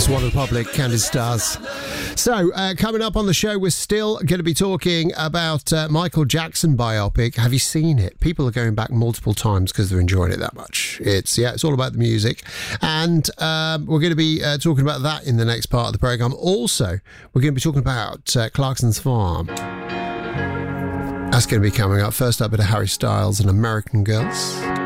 One Republic, Candice Stars. So, coming up on the show, we're still going to be talking about Michael Jackson biopic. Have you seen it? People are going back multiple times because they're enjoying it that much. It's all about the music. And we're going to be talking about that in the next part of the programme. Also, we're going to be talking about Clarkson's Farm. That's going to be coming up. First up, a bit of Harry Styles and American Girls.